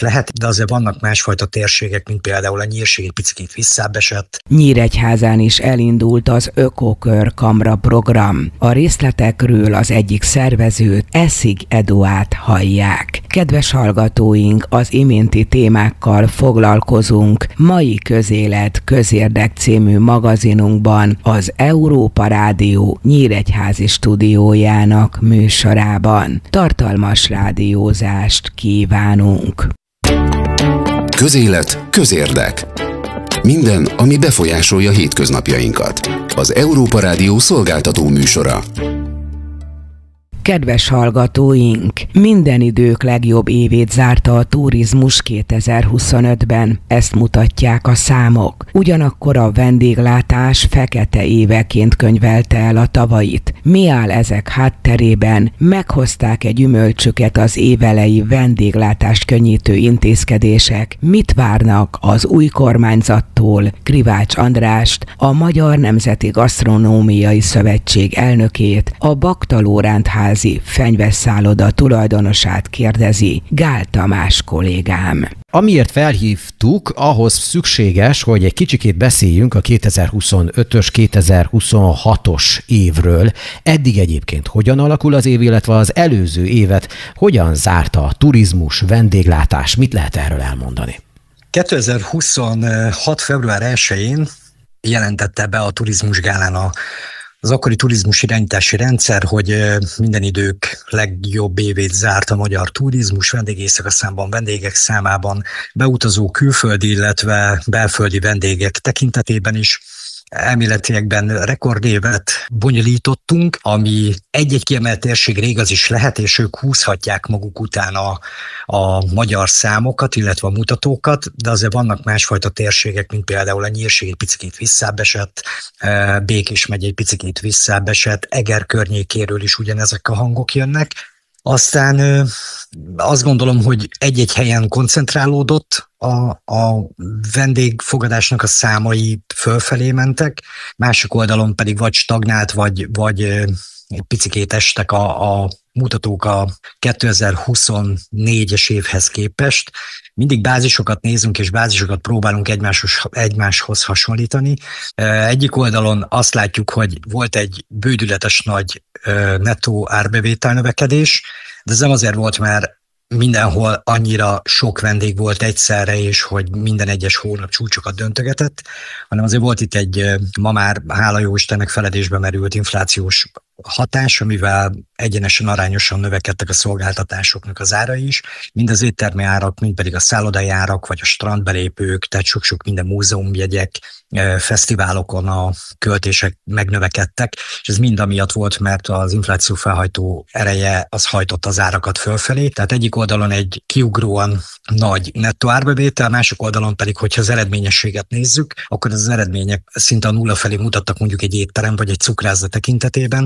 lehet, de azért vannak másfajta térségek, mint például a Nyírség egy picit visszább esett. Nyíregyházán is elindult az Ökokör Kamra program. A részletekről az egyik szervezőt, Eszig Eduát hallják. Kedves hallgatóink, az iménti témákkal foglalkozunk Mai Közélet Közérdek című magazinunkban az Európa Rádió nyíregyházi stúdiójának műsorában. Tartalmas rádiózást kívánunk! Közélet, közérdek. Minden, ami befolyásolja hétköznapjainkat. Az Európa Rádió szolgáltató műsora. Kedves hallgatóink, minden idők legjobb évét zárta a turizmus 2025-ben, ezt mutatják a számok. Ugyanakkor a vendéglátás fekete éveként könyvelte el a tavait. Mi áll ezek hátterében? Meghozták-e gyümölcsöket az évelei vendéglátást könnyítő intézkedések? Mit várnak az új kormányzattól? Krivács Andrást, a Magyar Nemzeti Gasztronómiai Szövetség elnökét, a Bakta Lóránt fenyvesszálloda tulajdonosát kérdezi Gál Tamás kollégám. Amiért felhívtuk, ahhoz szükséges, hogy egy kicsikét beszéljünk a 2025-ös, 2026-os évről. Eddig egyébként hogyan alakul az év, illetve az előző évet hogyan zárta a turizmus, vendéglátás? Mit lehet erről elmondani? 2026. február 1-én jelentette be a Turizmus Gálán az akkori turizmus irányítási rendszer, hogy minden idők legjobb évét zárt a magyar turizmus, vendégészakaszámban, vendégek számában, beutazó külföldi, illetve belföldi vendégek tekintetében is. Elméletiekben rekordévet bonyolítottunk, ami egy-egy kiemelt térségre igaz is lehet, és ők húzhatják maguk után a magyar számokat, illetve a mutatókat, de azért vannak másfajta térségek, mint például a Nyírség egy picit visszább esett, Békés megye egy picit visszább esett, Eger környékéről is ugyanezek a hangok jönnek. Aztán azt gondolom, hogy egy-egy helyen koncentrálódott, a vendégfogadásnak a számai fölfelé mentek, másik oldalon pedig vagy stagnált, vagy egy picikét estek a mutatók a 2024-es évhez képest. Mindig bázisokat nézünk, és bázisokat próbálunk egymáshoz hasonlítani. Egyik oldalon azt látjuk, hogy volt egy bődületes nagy nettó árbevétel növekedés, de ez nem azért volt, mert mindenhol annyira sok vendég volt egyszerre, és hogy minden egyes hónap csúcsokat döntögetett, hanem azért volt itt egy ma már, hála jó Istennek, feledésbe merült inflációs hatás, amivel egyenesen arányosan növekedtek a szolgáltatásoknak az árai is, mind az éttermi árak, mind pedig a szállodai árak, vagy a strandbelépők, tehát sok-sok minden múzeumjegyek, fesztiválokon a költések megnövekedtek, és ez mind amiatt volt, mert az infláció felhajtó ereje az hajtott az árakat fölfelé, tehát egyik oldalon egy kiugróan nagy nettó árbevétel, másik oldalon pedig, hogyha az eredményességet nézzük, akkor az eredmények szinte a nulla felé mutattak mondjuk egy étterem vagy egy cukrászda tekintetében,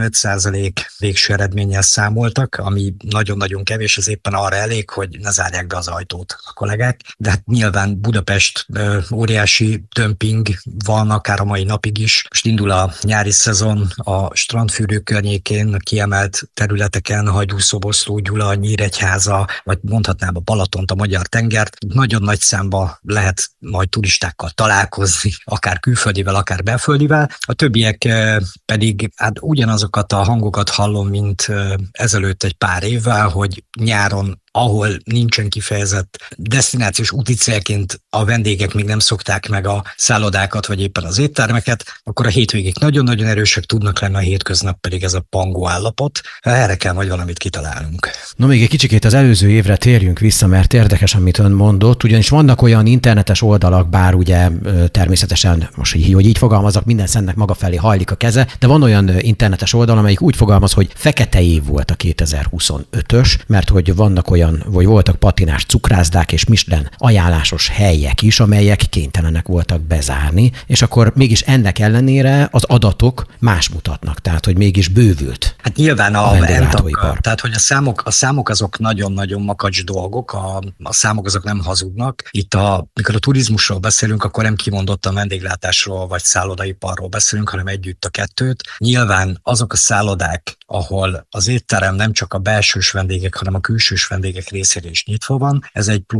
3-5% végső eredménnyel számoltak, ami nagyon-nagyon kevés, ez éppen arra elég, hogy ne zárják be az ajtót a kollégák, de hát nyilván Budapest óriási dömping van, akár a mai napig is. Most indul a nyári szezon a strandfürdő környékén, a kiemelt területeken, Hajdúszoboszló, Gyula, Nyíregyháza, vagy mondhatnám a Balatont, a Magyar Tengert. Nagyon nagy számba lehet majd turistákkal találkozni, akár külföldivel, akár belföldivel. A többiek pedig hát ugyanazokat a hangokat hallom, mint ezelőtt egy pár évvel, hogy nyáron, ahol nincsen kifejezett desztinációs úti célként a vendégek még nem szokták meg a szállodákat, vagy éppen az éttermeket, akkor a hétvégék nagyon-nagyon erősek tudnak lenni, a hétköznap pedig ez a pangó állapot. Erre kell majd valamit kitalálnunk. No, még egy kicsikét az előző évre térjünk vissza, mert érdekes, amit ön mondott, ugyanis vannak olyan internetes oldalak, bár ugye természetesen, most hogy így fogalmazok, minden szentnek maga felé hajlik a keze, de van olyan internetes oldal, amelyik úgy fogalmaz, hogy fekete év volt a 2025-ös, mert hogy vannak olyan, vagy voltak patinás cukrászdák és Michelin ajánlásos helyek is, amelyek kénytelenek voltak bezárni, és akkor mégis ennek ellenére az adatok más mutatnak, tehát hogy mégis bővült. Hát nyilván tehát hogy a számok azok nagyon-nagyon makacs dolgok, a számok azok nem hazudnak. Itt mikor a turizmusról beszélünk, akkor nem kimondottan vendéglátásról vagy szállodaiparról beszélünk, hanem együtt a kettőt. Nyilván azok a szállodák, ahol az étterem nem csak a belsős vendégek, hanem a külsős vendégek részére is nyitva van, ez egy